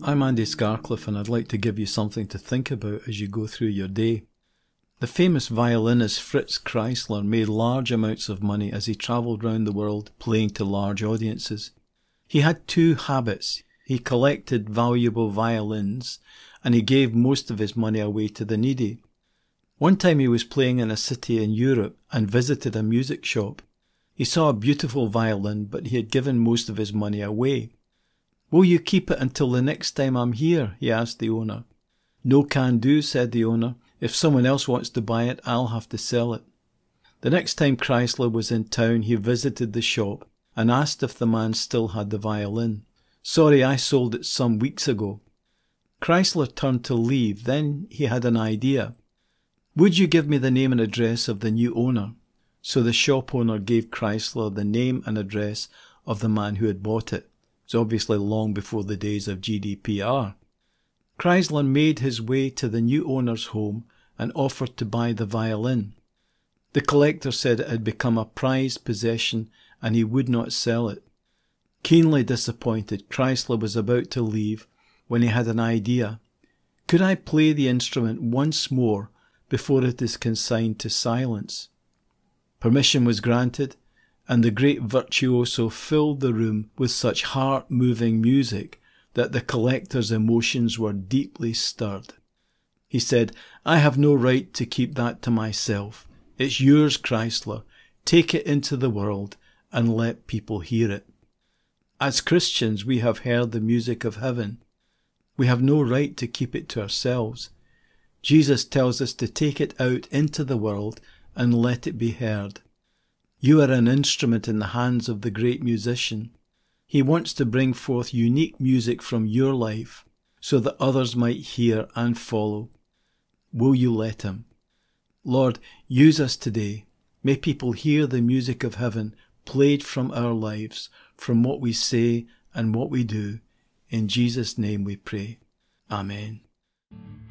I'm Andy Scarcliffe, and I'd like to give you something to think about as you go through your day. The famous violinist Fritz Kreisler made large amounts of money as he travelled round the world playing to large audiences. He had two habits. He collected valuable violins, and he gave most of his money away to the needy. One time he was playing in a city in Europe and visited a music shop. He saw a beautiful violin, but he had given most of his money away. "Will you keep it until the next time I'm here?" he asked the owner. "No can do," said the owner. "If someone else wants to buy it, I'll have to sell it." The next time Kreisler was in town, he visited the shop and asked if the man still had the violin. "Sorry, I sold it some weeks ago." Kreisler turned to leave. Then he had an idea. "Would you give me the name and address of the new owner?" So the shop owner gave Kreisler the name and address of the man who had bought it. It was obviously long before the days of GDPR. Kreisler made his way to the new owner's home and offered to buy the violin. The collector said it had become a prized possession and he would not sell it. Keenly disappointed, Kreisler was about to leave when he had an idea. "Could I play the instrument once more before it is consigned to silence?" Permission was granted, and the great virtuoso filled the room with such heart-moving music that the collector's emotions were deeply stirred. He said, "I have no right to keep that to myself. It's yours, Kreisler. Take it into the world and let people hear it." As Christians, we have heard the music of heaven. We have no right to keep it to ourselves. Jesus tells us to take it out into the world and let it be heard. You are an instrument in the hands of the great musician. He wants to bring forth unique music from your life so that others might hear and follow. Will you let him? Lord, use us today. May people hear the music of heaven played from our lives, from what we say and what we do. In Jesus' name we pray. Amen.